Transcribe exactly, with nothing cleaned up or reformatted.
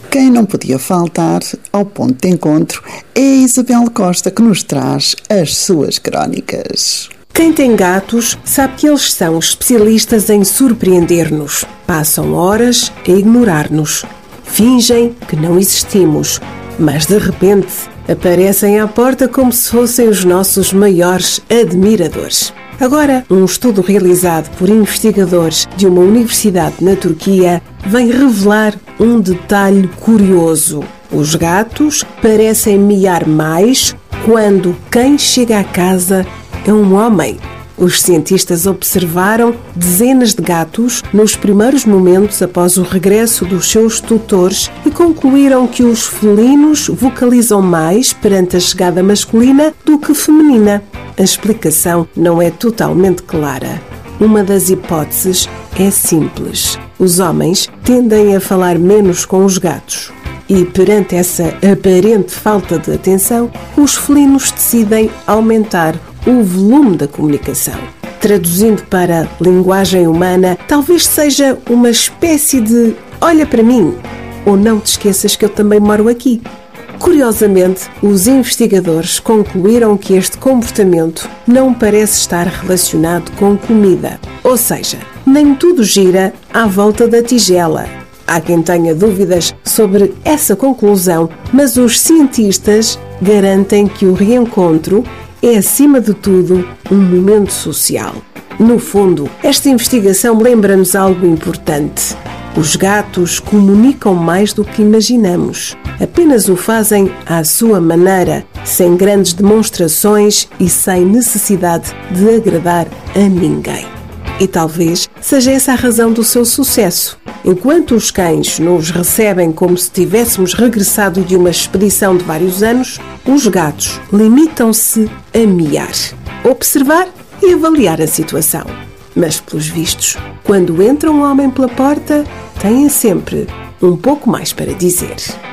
Quem não podia faltar ao ponto de encontro é a Isabel Costa, que nos traz as suas crónicas. Quem tem gatos sabe que eles são especialistas em surpreender-nos. Passam horas a ignorar-nos. Fingem que não existimos, mas de repente aparecem à porta como se fossem os nossos maiores admiradores. Agora, um estudo realizado por investigadores de uma universidade na Turquia vem revelar um detalhe curioso. Os gatos parecem miar mais quando quem chega à casa é um homem. Os cientistas observaram dezenas de gatos nos primeiros momentos após o regresso dos seus tutores e concluíram que os felinos vocalizam mais perante a chegada masculina do que feminina. A explicação não é totalmente clara. Uma das hipóteses é simples. Os homens tendem a falar menos com os gatos. E perante essa aparente falta de atenção, os felinos decidem aumentar o volume da comunicação. Traduzindo para linguagem humana, talvez seja uma espécie de olha para mim, ou não te esqueças que eu também moro aqui. Curiosamente, os investigadores concluíram que este comportamento não parece estar relacionado com comida. Ou seja, nem tudo gira à volta da tigela. Há quem tenha dúvidas sobre essa conclusão, mas os cientistas garantem que o reencontro é, acima de tudo, um momento social. No fundo, esta investigação lembra-nos algo importante. Os gatos comunicam mais do que imaginamos. Apenas o fazem à sua maneira, sem grandes demonstrações e sem necessidade de agradar a ninguém. E talvez seja essa a razão do seu sucesso. Enquanto os cães nos recebem como se tivéssemos regressado de uma expedição de vários anos, os gatos limitam-se a miar, observar e avaliar a situação. Mas, pelos vistos, quando entra um homem pela porta, têm sempre um pouco mais para dizer.